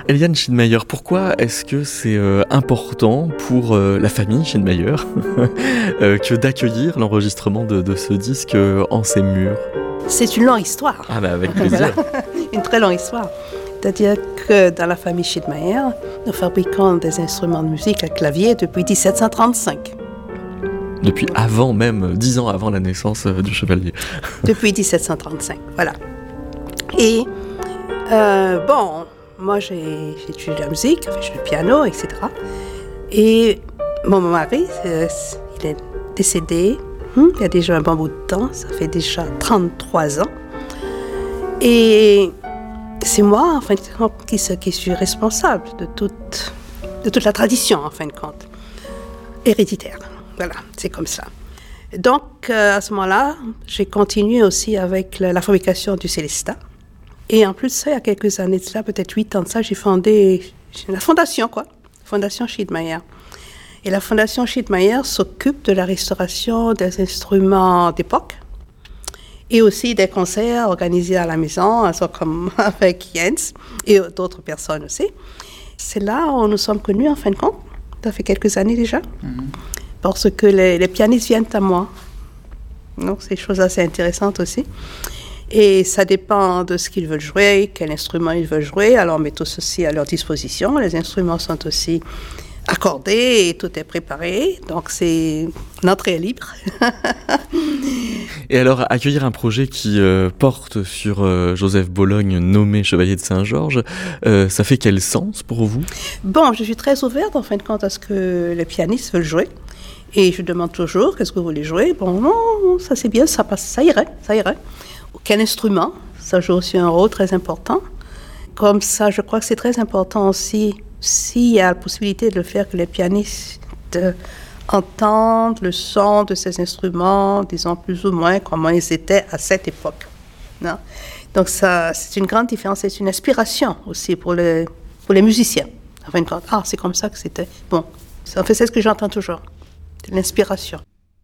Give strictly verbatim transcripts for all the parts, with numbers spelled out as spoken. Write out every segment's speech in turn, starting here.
Eliane Schindmeyer, pourquoi est-ce que c'est euh, important pour euh, la famille Schindmeyer euh, que d'accueillir l'enregistrement de, de ce disque euh, en ses murs? C'est une longue histoire. Ah bah avec plaisir. Voilà. Une très longue histoire. C'est-à-dire que dans la famille Schindmeyer, nous fabriquons des instruments de musique à clavier depuis dix-sept cent trente-cinq. Depuis avant même, dix ans avant la naissance euh, du chevalier. Depuis dix-sept cent trente-cinq, voilà. Et euh, bon, moi j'ai, j'ai étudié la musique, j'ai joué le piano, et cetera. Et mon mari, euh, il est décédé hmm, il y a déjà un bon bout de temps, ça fait déjà trente-trois ans. Et c'est moi, en fin de compte, qui, qui suis responsable de toute, de toute la tradition, en fin de compte, héréditaire. Voilà, c'est comme ça. Donc, euh, à ce moment-là, j'ai continué aussi avec la, la fabrication du Célestat. Et en plus de ça, il y a quelques années de ça, peut-être huit ans de ça, j'ai fondé la fondation, quoi, Fondation Schindmeyer. Et la Fondation Schindmeyer s'occupe de la restauration des instruments d'époque et aussi des concerts organisés à la maison, comme avec Jens et d'autres personnes aussi. C'est là où nous sommes connus, en fin de compte. Ça fait quelques années déjà. Mm-hmm. Parce que les, les pianistes viennent à moi. Donc, c'est des choses assez intéressantes aussi. Et ça dépend de ce qu'ils veulent jouer, quel instrument ils veulent jouer. Alors, on met tout ceci à leur disposition. Les instruments sont aussi accordés et tout est préparé. Donc, c'est l'entrée est libre. Et alors, accueillir un projet qui euh, porte sur euh, Joseph Bologne, nommé Chevalier de Saint-Georges, euh, ça fait quel sens pour vous? Bon, je suis très ouverte, en fin de compte, à ce que les pianistes veulent jouer. Et je demande toujours, qu'est-ce que vous voulez jouer? Bon, non, ça c'est bien, ça passe, ça irait, ça irait. Quel instrument? Ça joue aussi un rôle très important. Comme ça, je crois que c'est très important aussi, s'il y a la possibilité de le faire, que les pianistes euh, entendent le son de ces instruments, disons plus ou moins comment ils étaient à cette époque. Non? Donc ça, c'est une grande différence, c'est une inspiration aussi pour les, pour les musiciens. En fin de compte, ah, c'est comme ça que c'était. Bon, en fait, c'est ce que j'entends toujours. De l'inspiration.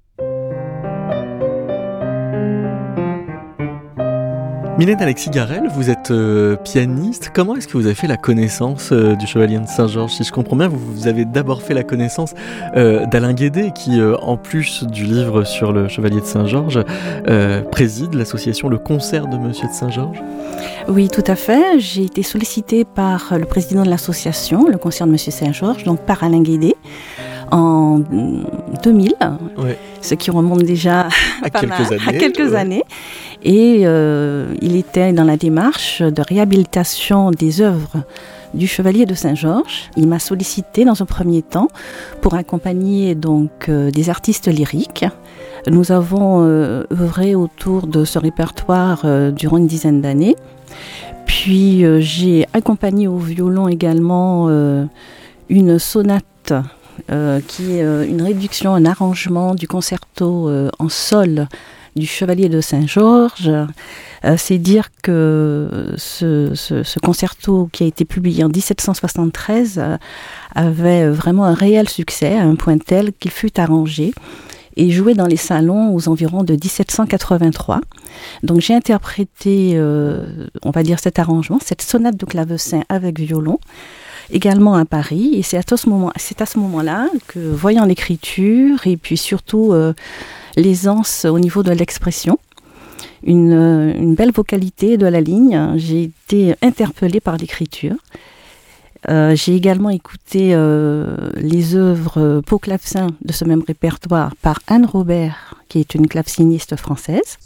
Mylène Alexis Garel, vous êtes euh, pianiste. Comment est-ce que vous avez fait la connaissance euh, du Chevalier de Saint-Georges? Si je comprends bien, vous, vous avez d'abord fait la connaissance euh, d'Alain Guédé, qui, euh, en plus du livre sur le Chevalier de Saint-Georges, euh, préside l'association Le Concert de Monsieur de Saint-Georges. Oui, tout à fait. J'ai été sollicitée par le président de l'association, Le Concert de Monsieur Saint-Georges, donc par Alain Guédé, en deux mille, ouais. Ce qui remonte déjà à, pas quelques, mal, années, à quelques ouais. années. Et euh, il était dans la démarche de réhabilitation des œuvres du Chevalier de Saint-Georges. Il m'a sollicité dans un premier temps pour accompagner donc euh, des artistes lyriques. Nous avons euh, œuvré autour de ce répertoire euh, durant une dizaine d'années. Puis euh, j'ai accompagné au violon également euh, une sonate Euh, qui est euh, une réduction, un arrangement du concerto euh, en sol du Chevalier de Saint-Georges. Euh, c'est dire que ce, ce, ce concerto qui a été publié en dix-sept cent soixante-treize euh, avait vraiment un réel succès, à un point tel qu'il fut arrangé et joué dans les salons aux environs de dix-sept cent quatre-vingt-trois. Donc j'ai interprété, euh, on va dire, cet arrangement, cette sonate de clavecin avec violon, également à Paris, et c'est à ce moment, c'est à ce moment-là que, voyant l'écriture et puis surtout euh, l'aisance au niveau de l'expression, une, une belle vocalité de la ligne, j'ai été interpellée par l'écriture. Euh, j'ai également écouté euh, les œuvres pour clavecin de ce même répertoire par Anne Robert, qui est une claveciniste française.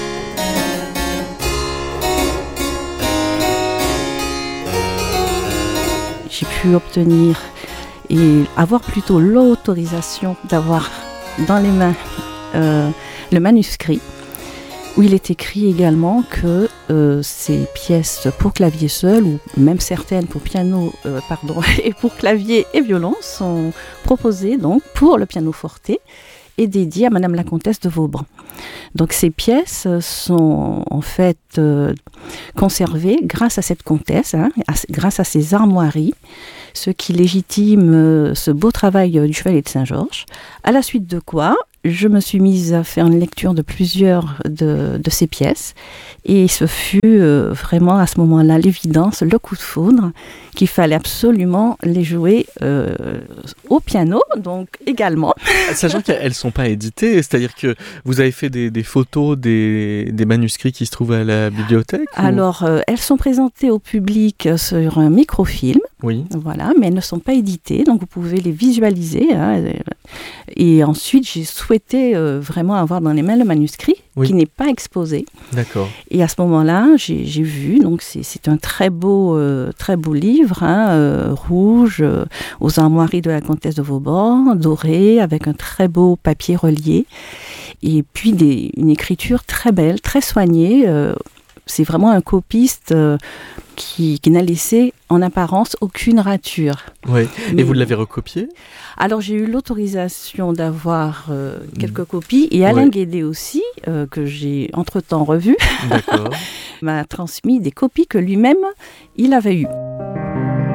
J'ai pu obtenir et avoir plutôt l'autorisation d'avoir dans les mains euh, le manuscrit où il est écrit également que euh, ces pièces pour clavier seul ou même certaines pour piano, euh, pardon, et pour clavier et violon sont proposées donc pour le pianoforte et dédiées à Madame la Comtesse de Vaubran. Donc ces pièces sont en fait euh, conservées grâce à cette comtesse, hein, à, grâce à ses armoiries, ce qui légitime euh, ce beau travail euh, du Chevalier de Saint-Georges, à la suite de quoi je me suis mise à faire une lecture de plusieurs de, de ces pièces. Et ce fut euh, vraiment à ce moment-là l'évidence, le coup de foudre, qu'il fallait absolument les jouer euh, au piano, donc également. Sachant qu'elles ne sont pas éditées, c'est-à-dire que vous avez fait des, des photos, des, des manuscrits qui se trouvent à la bibliothèque ou... Alors, euh, elles sont présentées au public sur un microfilm, oui. Voilà, mais elles ne sont pas éditées, donc vous pouvez les visualiser. Hein. Et ensuite, j'ai souhaité euh, vraiment avoir dans les mains le manuscrit, oui. qui n'est pas exposé. D'accord. Et à ce moment-là, j'ai, j'ai vu, donc c'est, c'est un très beau, euh, très beau livre, hein, euh, rouge, euh, aux armoiries de la comtesse de Vauban, doré, avec un très beau papier relié, et puis des, une écriture très belle, très soignée. Euh, c'est vraiment un copiste euh, qui, qui n'a laissé en apparence aucune rature. Oui. Mais, et vous l'avez recopié ? Alors j'ai eu l'autorisation d'avoir euh, quelques mmh. copies, et Alain ouais. Guédé aussi, euh, que j'ai entre-temps revu, m'a transmis des copies que lui-même il avait eues.